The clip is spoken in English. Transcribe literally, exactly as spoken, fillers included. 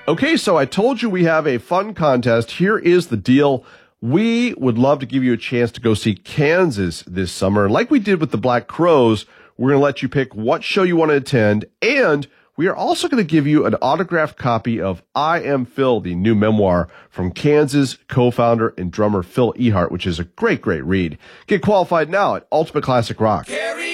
Okay, so I told you we have a fun contest. Here is the deal. We would love to give you a chance to go see Kansas this summer. Like we did with the Black Crowes, we're going to let you pick what show you want to attend, and we are also going to give you an autographed copy of I Am Phil, the new memoir from Kansas co-founder and drummer Phil Ehart, which is a great, great read. Get qualified now at Ultimate Classic Rock.